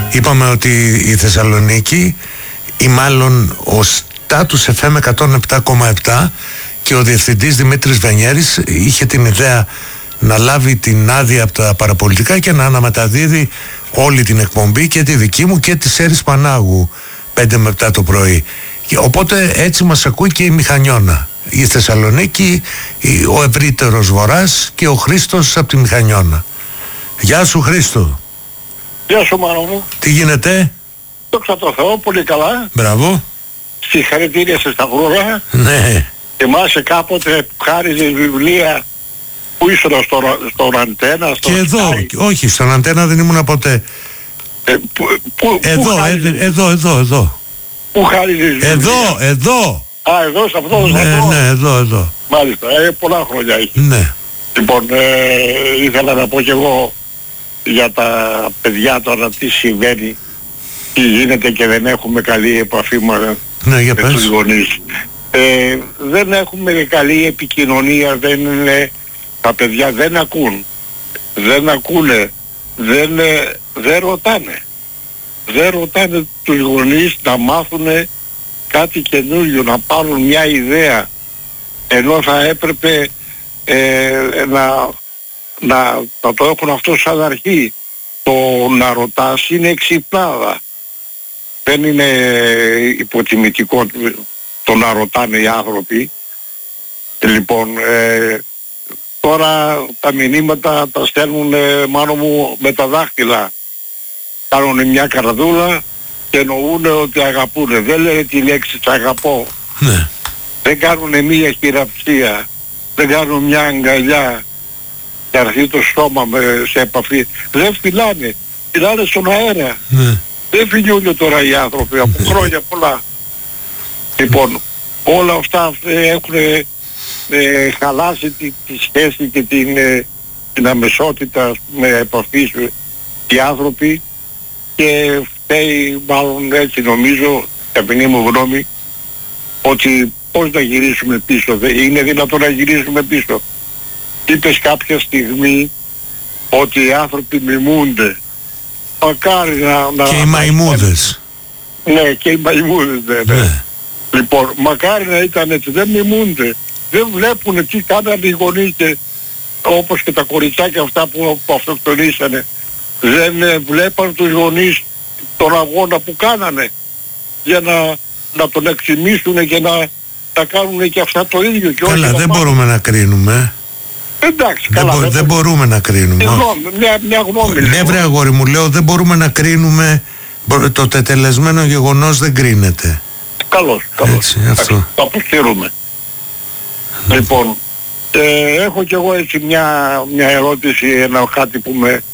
Είπαμε ότι η Θεσσαλονίκη ή μάλλον ο Status FM 107,7 και ο διευθυντής Δημήτρης Βενιέρης είχε την ιδέα να λάβει την άδεια από τα παραπολιτικά και να αναμεταδίδει όλη την εκπομπή, και τη δική μου και τη Σέρης Πανάγου 5 με 7 το πρωί. Οπότε έτσι μας ακούει και η Μηχανιώνα, η Θεσσαλονίκη, ο ευρύτερος Βορράς και ο Χρήστος από τη Μηχανιώνα. Γεια σου Χρήστο. Γεια σου Μάνο μου. Τι γίνεται? Δόξα τω Θεώ, πολύ καλά. Μπράβο. Συγχαρητήρια σε Σταυρούρα. Ναι. Θυμάσαι κάποτε που χάριζε βιβλία που ήσουν στον Αντένα, και εδώ, Sky. όχι, στον Αντένα δεν ήμουν ποτέ. Εδώ. Πού χάριζες βιβλία? Εδώ. Α, εδώ, σε αυτό. Ναι, εδώ. Μάλιστα, πολλά χρόνια έχει. Ναι. Λοιπόν, ήθελα να πω κι εγώ για τα παιδιά τώρα τι συμβαίνει, τι γίνεται και δεν έχουμε καλή επαφή με τους γονείς. Δεν έχουμε καλή επικοινωνία, τα παιδιά δεν ακούν, δεν ακούνε, δεν ρωτάνε. Δεν ρωτάνε τους γονείς να μάθουν κάτι καινούριο, να πάρουν μια ιδέα, ενώ θα έπρεπε να το έχουν αυτό σαν αρχή. Το να ρωτάς είναι εξυπνάδα. Δεν είναι υποτιμητικό το να ρωτάνε οι άνθρωποι. Λοιπόν, τώρα τα μηνύματα τα στέλνουν, Μάνο μου, με τα δάχτυλα. Κάνουν μια καρδούλα και εννοούν ότι αγαπούνε. Δεν λένε τη λέξη αγαπώ. Ναι. Δεν κάνουν μια χειραψία. Δεν κάνουν μια αγκαλιά να έρθει το στόμα σε επαφή. Δεν φιλάνε. Φιλάνε στον αέρα. Ναι. Δεν φιλιούνται τώρα οι άνθρωποι από χρόνια πολλά. Λοιπόν, όλα αυτά έχουν χαλάσει τη σχέση και την αμεσότητα με επαφή οι άνθρωποι, και φταίει, μάλλον έτσι νομίζω, ταπεινή μου γνώμη, ότι πώς να γυρίσουμε πίσω? Είναι δυνατόν να γυρίσουμε πίσω? Είπες κάποια στιγμή ότι οι άνθρωποι μιμούνται. Μακάρι να... Και οι μαϊμούδες. Ναι, και οι μαϊμούδες, ναι. Λοιπόν, μακάρι να ήταν έτσι. Δεν μιμούνται. Δεν βλέπουν τι κάνανε οι γονείς, και όπως και τα κοριτσάκια αυτά που αυτοκτονήσανε. Δεν βλέπαν τους γονείς τον αγώνα που κάνανε για να τον εκτιμήσουν και να κάνουν και αυτά το ίδιο. Και καλά, δεν μπορούμε να κρίνουμε. Εντάξει, καλά. Δεν μπορούμε να κρίνουμε. Μια γνώμη. Ναι, βρε αγόρι μου, λέω, δεν μπορούμε να κρίνουμε. Το τετελεσμένο γεγονός δεν κρίνεται. Καλώς. Έτσι, αυτό. Το αποστηρούμε. Λοιπόν, έχω κι εγώ έτσι μια ερώτηση, κάτι που με